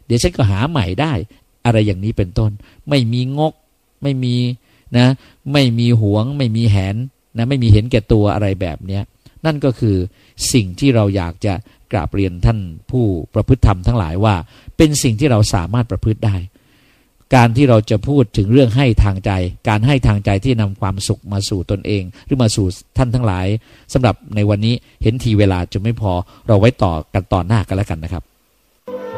ดี๋ยวฉันก็หาใหม่ได้อะไรอย่างนี้เป็นต้นไม่มีงกไม่มีนะไม่มีหวงไม่มีแหนนะไม่มีเห็นแก่ตัวอะไรแบบเนี้ยนั่นก็คือสิ่งที่เราอยากจะกราบเรียนท่านผู้ประพฤติธรรมทั้งหลายว่าเป็นสิ่งที่เราสามารถประพฤติได้การที่เราจะพูดถึงเรื่องให้ทางใจการให้ทางใจที่นำความสุขมาสู่ตนเองหรือมาสู่ท่านทั้งหลายสำหรับในวันนี้เห็นทีเวลาจะไม่พอเราไว้ต่อกันตอนหน้ากันแล้วกันนะครับ